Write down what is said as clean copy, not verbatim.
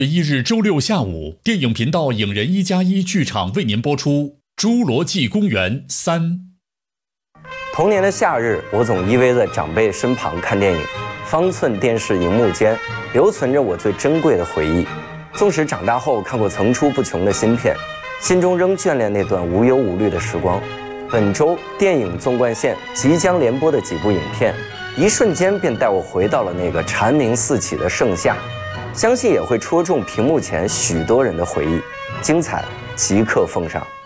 1日周六下午，电影频道影人1+1剧场为您播出《侏罗纪公园3》。 童年的夏日，我总依偎在长辈身旁看电影，方寸电视荧幕间留存着我最珍贵的回忆。纵使长大后看过层出不穷的新片，心中仍眷恋那段无忧无虑的时光。本周电影纵贯线即将连播的几部影片，一瞬间便带我回到了那个蝉鸣四起的盛夏，相信也会戳中屏幕前许多人的回忆。精彩即刻奉上。